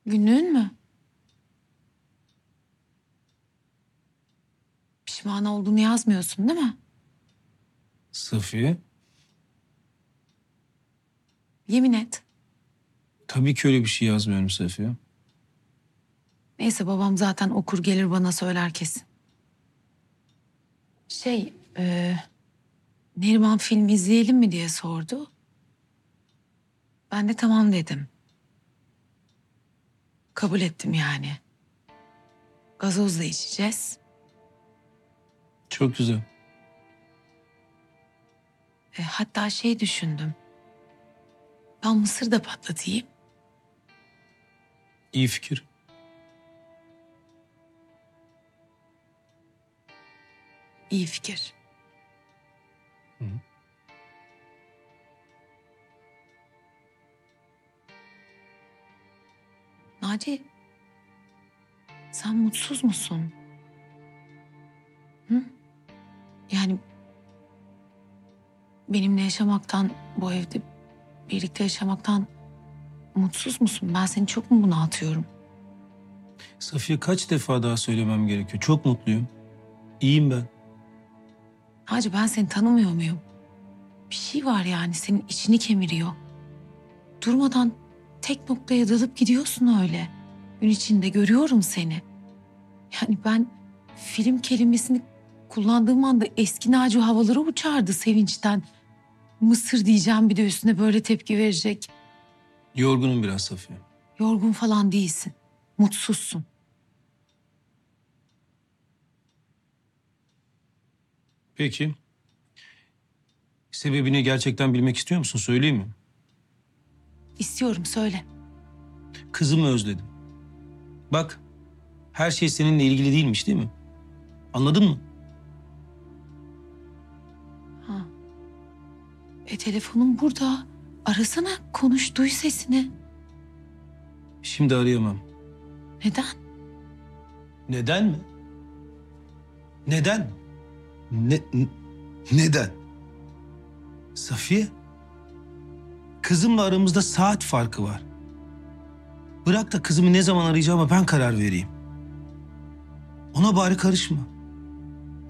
Günlüğün mü? Pişman olduğunu yazmıyorsun değil mi? Safiye, Yemin et. tabii ki öyle bir şey yazmıyorum Safiye. Neyse babam zaten okur gelir bana söyler kesin. Neriman film izleyelim mi diye sordu. Ben de tamam dedim. Kabul ettim yani. Gazoz da içeceğiz. Çok güzel. Hatta düşündüm. Ben mısır da patlatayım. İyi fikir. İyi fikir. Hı. Naci, sen mutsuz musun? Hı? Yani benimle yaşamaktan, bu evde birlikte yaşamaktan mutsuz musun? Ben seni çok mu bunaltıyorum? Safiye, kaç defa daha söylemem gerekiyor? Çok mutluyum. İyiyim ben. Naci, ben seni tanımıyor muyum? Bir şey var yani senin içini kemiriyor. Durmadan tek noktaya dalıp gidiyorsun öyle. Gün içinde görüyorum seni. Yani ben film kelimesini kullandığım anda eski Naci havalara uçardı sevinçten. Mısır diyeceğim bir de üstüne böyle tepki verecek. Yorgunum biraz Safiye. Yorgun falan değilsin. Mutsuzsun. Peki. Sebebini gerçekten bilmek istiyor musun? Söyleyeyim mi? İstiyorum, söyle. Kızımı özledim. Bak, her şey seninle ilgili değilmiş değil mi? Anladın mı? Ha. Telefonum burada. Arasana, konuş, duy sesini. Şimdi arayamam. Neden? Neden mi? Neden? Neden? Safiye, kızımla aramızda saat farkı var. Bırak da kızımı ne zaman arayacağıma ben karar vereyim. Ona bari karışma.